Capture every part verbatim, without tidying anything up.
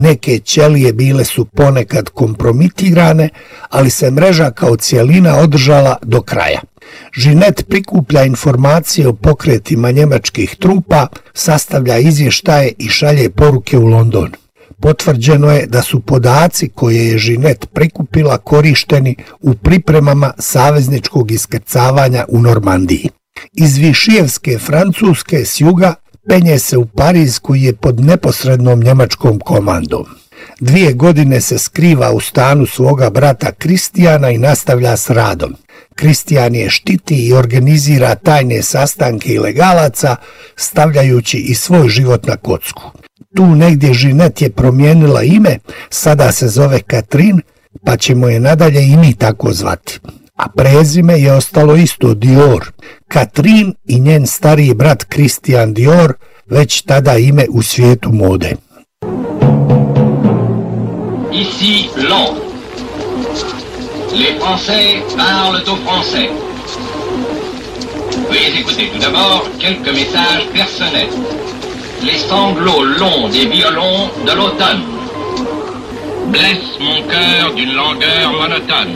Neke ćelije bile su ponekad kompromitirane, ali se mreža kao cijelina održala do kraja. Žinet prikuplja informacije o pokretima njemačkih trupa, sastavlja izvještaje i šalje poruke u London. Potvrđeno je da su podaci koje je Žinet prikupila korišteni u pripremama savezničkog iskrcavanja u Normandiji. Iz Višijevske Francuske s juga penje se u Pariz koji je pod neposrednom njemačkom komandom. Dvije godine se skriva u stanu svoga brata Kristijana i nastavlja s radom. Kristijan je štiti i organizira tajne sastanke ilegalaca, stavljajući i svoj život na kocku. Tu negdje Žinet je promijenila ime, sada se zove Katrin, pa ćemo je nadalje i mi tako zvati. A prezime je ostalo isto, Dior. Katrin i njen stariji brat Christian Dior, već tada ime u svijetu mode. Ici Londres. Les Français parlent aux Français. Veuillez écouter tout d'abord quelques messages personnels. Les sanglots longs des violons de l'automne blessent mon cœur d'une langueur monotone.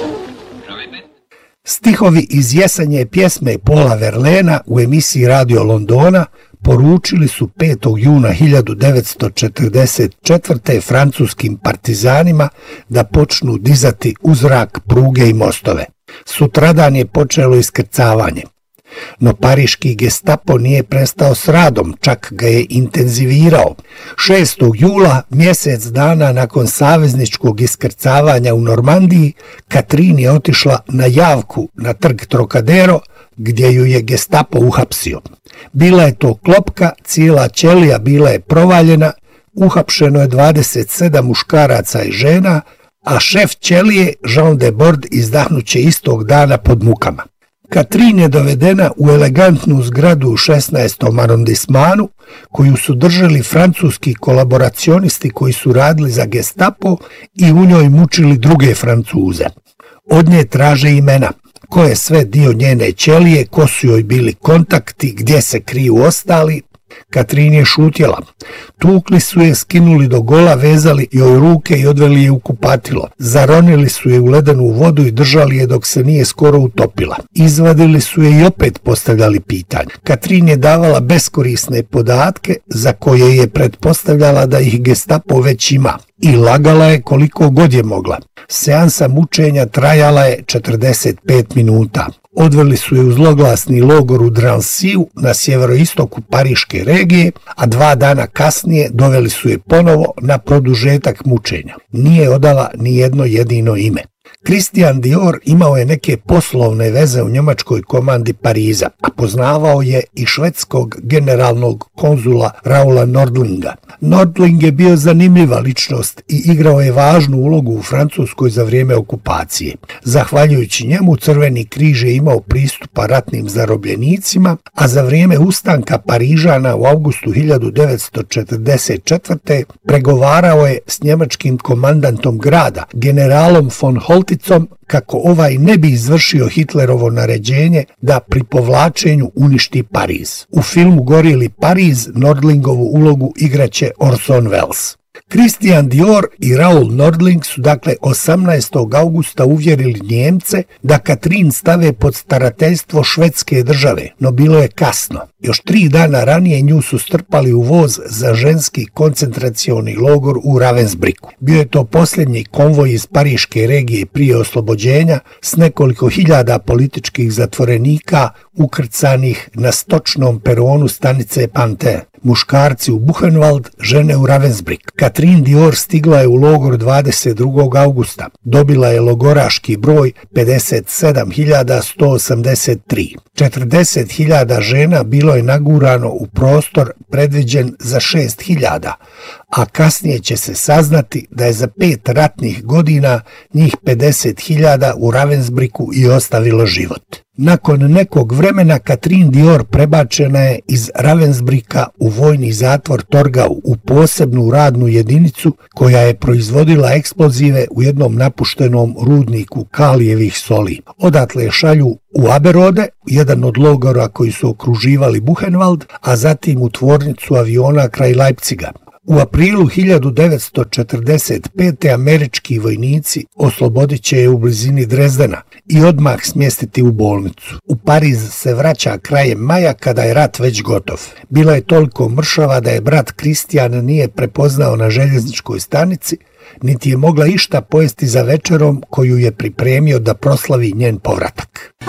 Stihovi iz jesenje pjesme Paula Verlaina u emisiji Radio Londona poručili su petog juna hiljadu devetsto četrdeset četvrte francuskim partizanima da počnu dizati u zrak pruge i mostove. Sutradan je počelo iskrcavanje. No pariški gestapo nije prestao s radom, čak ga je intenzivirao. šestog jula, mjesec dana nakon savezničkog iskrcavanja u Normandiji, Katrin je otišla na javku na trg Trocadero, gdje ju je gestapo uhapsio. Bila je to klopka, cijela ćelija bila je provaljena, uhapšeno je dvadeset sedam muškaraca i žena, a šef ćelije Jean Debord izdahnuće istog dana pod mukama. Katrin je dovedena u elegantnu zgradu u šesnaestom arondismanu, koju su držali francuski kolaboracionisti koji su radili za gestapo i u njoj mučili druge Francuze. Od nje traže imena, ko je sve dio njene ćelije, ko su joj bili kontakti, gdje se kriju ostali. Katrin je šutjela. Tukli su je, skinuli do gola, vezali joj ruke i odveli je u kupatilo. Zaronili su je u ledenu vodu i držali je dok se nije skoro utopila. Izvadili su je i opet postavljali pitanje. Katrin je davala beskorisne podatke za koje je pretpostavljala da ih gestapo već ima. I lagala je koliko god je mogla. Seansa mučenja trajala je četrdeset pet minuta. Odveli su je u zloglasni logor u Dransiju na sjeveroistoku pariške regije, a dva dana kasnije doveli su je ponovo na produžetak mučenja. Nije odala ni jedno jedino ime. Christian Dior imao je neke poslovne veze u njemačkoj komandi Pariza, a poznavao je i švedskog generalnog konzula Raula Nordlinga. Nordling je bio zanimljiva ličnost i igrao je važnu ulogu u Francuskoj za vrijeme okupacije. Zahvaljujući njemu Crveni križ je imao pristupa ratnim zarobljenicima, a za vrijeme ustanka Parižana u avgustu hiljadu devetsto četrdeset četvrte pregovarao je s njemačkim komandantom grada, generalom von Holticom, kako ovaj ne bi izvršio Hitlerovo naređenje da pri povlačenju uništi Pariz. U filmu Gorili Pariz Nordlingovu ulogu igraće Orson Welles. Christian Dior i Raoul Nordling su dakle osamnaestog augusta uvjerili Njemce da Katrin stave pod starateljstvo švedske države, no bilo je kasno. Još tri dana ranije nju su strpali u voz za ženski koncentracioni logor u Ravensbricku. Bio je to posljednji konvoj iz pariške regije prije oslobođenja s nekoliko hiljada političkih zatvorenika ukrcanih na stočnom peronu stanice Pantin. Muškarci u Buchenwald, žene u Ravensbrück. Katrin Dior stigla je u logor dvadeset drugog augusta. Dobila je logoraški broj pedeset sedam hiljada sto osamdeset tri. četrdeset hiljada žena bilo je nagurano u prostor predviđen za šest hiljada, a kasnije će se saznati da je za pet ratnih godina njih pedeset hiljada u Ravensbricku i ostavilo život. Nakon nekog vremena Katrin Dior prebačena je iz Ravensbricka u vojni zatvor Torgau u posebnu radnu jedinicu koja je proizvodila eksplozive u jednom napuštenom rudniku kalijevih soli. Odatle je šalju u Aberode, jedan od logora koji su okruživali Buchenwald, a zatim u tvornicu aviona kraj Leipziga. U aprilu hiljadu devetsto četrdeset pete američki vojnici oslobodit će je u blizini Drezdena i odmah smjestiti u bolnicu. U Pariz se vraća krajem maja kada je rat već gotov. Bila je toliko mršava da je brat Kristijan nije prepoznao na željezničkoj stanici, niti je mogla išta pojesti za večerom koju je pripremio da proslavi njen povratak.